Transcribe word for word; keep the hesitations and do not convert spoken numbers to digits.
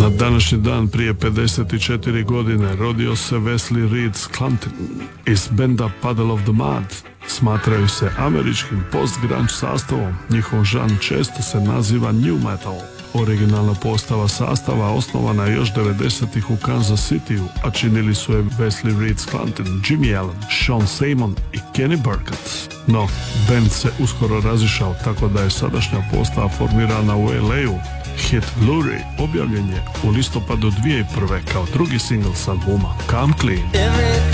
Na današnji dan prije pedeset četiri godine rodio se Wesley Reed Sclanton iz benda Puddle of the Mud. Smatraju se američkim post-grunge sastavom, njihov žan često se naziva new metal. Originalna postava sastava osnovana je još devedesetih u Kansas Cityu, a činili su je Wesley Reed Sclanton, Jimmy Allen, Sean Simon i Kenny Burkett. No, band se uskoro razišao, tako da je sadašnja postava formirana u L A-u. Hit Lurie objavljen je u listopadu dvije tisuće prve kao drugi singl s albuma Come Clean.